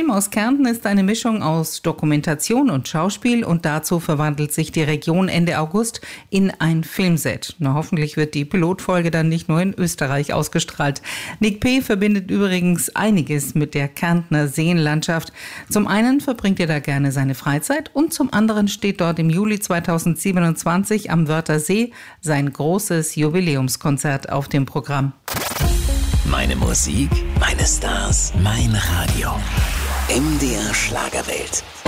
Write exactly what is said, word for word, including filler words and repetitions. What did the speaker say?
Film aus Kärnten ist eine Mischung aus Dokumentation und Schauspiel und dazu verwandelt sich die Region Ende August in ein Filmset. Na, hoffentlich wird die Pilotfolge dann nicht nur in Österreich ausgestrahlt. Nick P. verbindet übrigens einiges mit der Kärntner Seenlandschaft. Zum einen verbringt er da gerne seine Freizeit und zum anderen steht dort im Juli zweitausendsiebenundzwanzig am Wörthersee sein großes Jubiläumskonzert auf dem Programm. Meine Musik, meine Stars, mein Radio. M D R Schlagerwelt.